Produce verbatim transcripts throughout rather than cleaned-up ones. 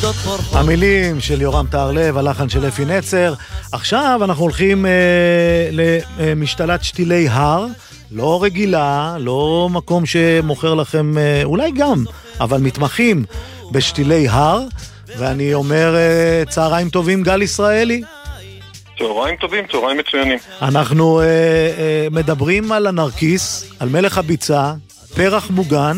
המילים של יורם תהרלב, הלחן של אפי נצר. עכשיו אנחנו הולכים אה, למשתלת שתילי הר, לא רגילה, לא מקום שמוכר לכם, אה, אולי גם, אבל מתמחים בשתילי הר, ואני אומר אה, צהריים טובים גל ישראלי. צהריים טובים, צהריים מצוינים. אנחנו אה, אה, מדברים על הנרקיס, על מלך הביצה, פרח מוגן.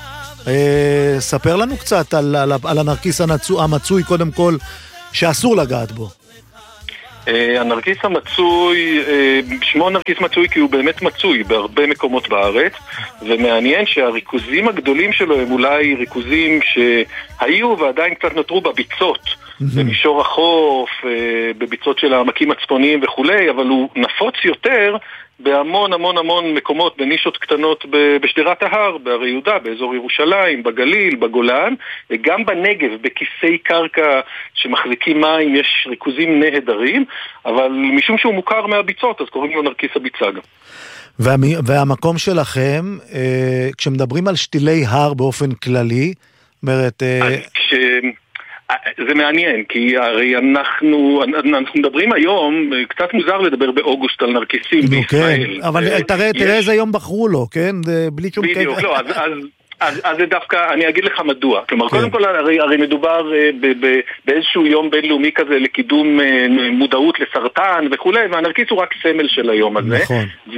אה, ספר לנו קצת על, על, על הנרקיס הנצו, המצוי קודם כל, שאסור לגעת בו. אה, הנרקיס המצוי, אה, שמו נרקיס מצוי כי הוא באמת מצוי בהרבה מקומות בארץ, ומעניין שהריכוזים הגדולים שלו הם אולי ריכוזים שהיו ועדיין קצת נותרו בביצות. במישור החוף, בביצות של העמקים הצפוניים וכולי, אבל הוא נפוץ יותר בהמון המון המון מקומות, בנישות קטנות בשדרת ההר, בהרי יהודה, באזור ירושלים, בגליל, בגולן, וגם בנגב, בכיסי קרקע שמחזיקים מים, יש ריכוזים נהדרים, אבל משום שהוא מוכר מהביצות, אז קוראים לו נרקיס הביצה גם. והמקום שלכם, כשמדברים על שתילי הר באופן כללי, אומרת... כש... זה מעניין, כי הרי אנחנו, אנחנו מדברים היום, קצת מוזר לדבר באוגוסט על נרקיסים בישראל. אבל תראה, תראה איזה יום בחרו לו, כן? בלי שום קטע. בדיוק, לא, אז... אז, אז זה דווקא, אני אגיד לך מדוע. כלומר, כן. קודם כל, הרי, הרי מדובר ב, ב, באיזשהו יום בינלאומי כזה לקידום מודעות לסרטן וכולי, והנרקיס הוא רק סמל של היום הזה. נכון. ו,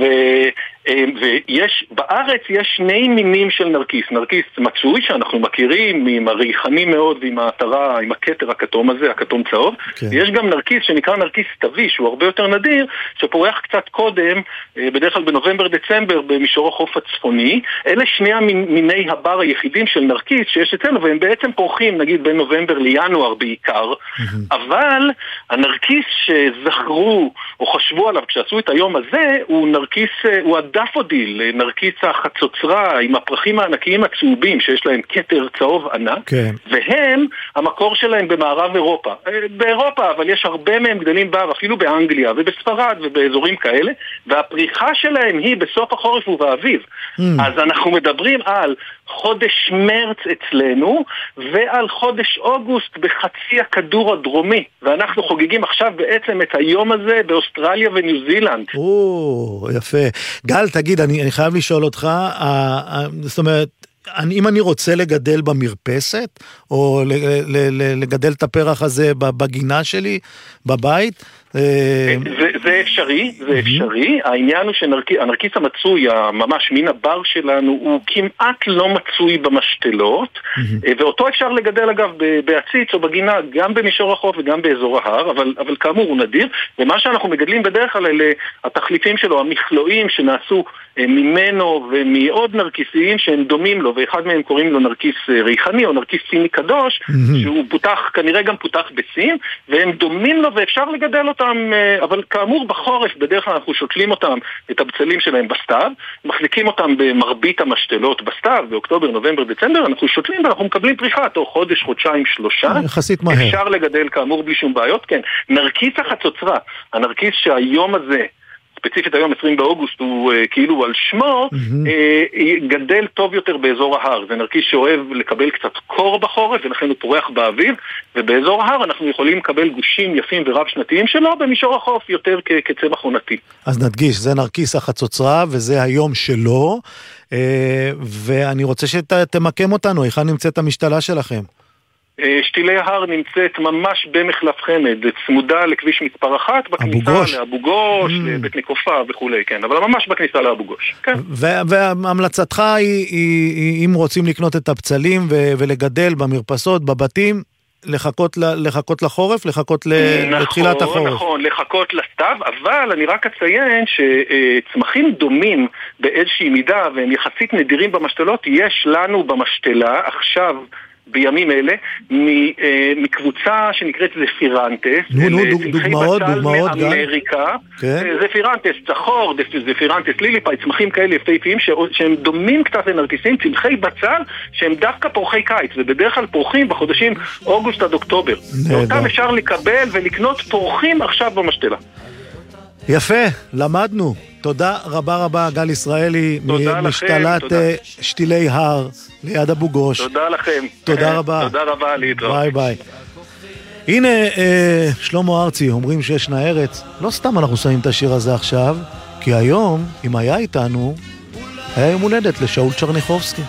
ויש, בארץ יש שני מינים של נרקיס. נרקיס מצוי שאנחנו מכירים, עם הריחני מאוד ועם העטרה, עם הכתר הכתום הזה, הכתום צהוב. כן. ויש גם נרקיס שנקרא נרקיס תווי, שהוא הרבה יותר נדיר, שפורח קצת קודם, בדרך כלל בנובמבר-דצמבר, במישור החוף הצפוני. אלה שני מיני הבר היחידים של נרקיס שיש אצלנו, והם בעצם פורחים, נגיד, בין נובמבר לינואר בעיקר, אבל הנרקיס שזכרו או חשבו עליו כשעשו את היום הזה, הוא נרקיס, הוא הדפודיל, נרקיס החצוצרה, עם הפרחים הענקיים הצהובים, שיש להם כתר צהוב ענק, כן. והם, המקור שלהם במערב אירופה. באירופה, אבל יש הרבה מהם גדלים בה, אפילו באנגליה ובספרד ובאזורים כאלה, והפריחה שלהם היא בסוף החורף ובאביב. Mm. אז אנחנו מדברים על חודש מרץ אצלנו, ועל חודש אוגוסט בחצי הכדור הדרומי. ואנחנו חוגגים עכשיו בעצם את היום הזה באוסטרליה וניו זילנד. או, יפה. גל, תגיד, אני, אני חייב לשאול אותך, אה, אה, זאת אומרת, אני, אם אני רוצה לגדל במרפסת, או לגדל את הפרח הזה בגינה שלי, בבית, זה, זה אפשרי, זה אפשרי. העניין הוא שהנרקיס המצוי, ממש מן הבר שלנו, הוא כמעט לא מצוי במשתלות, ואותו אפשר לגדל אגב בעציץ או בגינה, גם במישור החוף וגם באזור ההר, אבל, אבל כאמור הוא נדיר, ומה שאנחנו מגדלים בדרך כלל אלה התחליפים שלו, המכלואים שנעשו ממנו ומעוד נרקיסיים שהם דומים לו, ואחד מהם קוראים לו נרקיס ריחני או נרקיס סיני קדוש, שהוא פותח, כנראה גם פותח בסין, והם דומים לו ואפשר לגדל אותם, אבל כאמור בחורף בדרך כלל אנחנו שותלים אותם, את הבצלים שלהם בסתיו, מחזיקים אותם במרבית המשתלות בסתיו, באוקטובר, נובמבר, דצמבר, אנחנו שותלים ואנחנו מקבלים פריחה תוך חודש, חודשיים, שלושה. יחסית מהר. אפשר לגדל כאמור בלי שום בעיות, כן. נרקיס החצוצרה, הנרקיס שהיום הזה, ספציפית היום עשרים באוגוסט הוא uh, כאילו על שמו, mm-hmm. uh, גדל טוב יותר באזור ההר. זה נרקיס שאוהב לקבל קצת קור בחורף, ולכן הוא פורח באביב, ובאזור ההר אנחנו יכולים לקבל גושים יפים ורב שנתיים שלו, במישור החוף יותר כ- כצמח עונתי. אז נדגיש, זה נרקיס החצוצרה, וזה היום שלו, uh, ואני רוצה שתמקם אותנו, היכן נמצאת המשתלה שלכם? שתילי ההר נמצאת ממש במחלף חמד, צמודה לכביש מספר אחת, בכניסה לאבו גוש, mm. לבית נקופה וכולי, כן, אבל ממש בכניסה לאבו גוש, כן. והמלצתך היא, היא, היא, אם רוצים לקנות את הבצלים ו- ולגדל במרפסות, בבתים, לחכות, לחכות לחורף, לחכות נכון, לתחילת החורף. נכון, נכון, לחכות לסתיו, אבל אני רק אציין שצמחים דומים באיזושהי מידה, והם יחסית נדירים במשתלות, יש לנו במשתלה עכשיו, בימים אלה, מקבוצה שנקראת זפירנטס. נו, נו, דוגמאות, דוגמאות גם. מאמריקה. זפירנטס צחור, זפירנטס ליליפאי, צמחים כאלה יפהפיים שהם דומים קצת לנרקיסים, צמחי בצל שהם דווקא פורחי קיץ, ובדרך כלל פורחים בחודשים אוגוסט עד אוקטובר. ואותם אפשר לקבל ולקנות פורחים עכשיו במשתלה. יפה, למדנו. תודה רבה רבה, גל ישראלי, תודה משתלת לכם, תודה. שתילי הר, ליד אבו גוש. תודה לכם. תודה רבה. תודה רבה, להתראות. ביי ביי. הנה, אה, שלמה ארצי, אומרים שישנה ארץ. לא סתם אנחנו שמים את השיר הזה עכשיו, כי היום, אם היה איתנו, היה יום הולדת לשאול צ'רניחובסקי.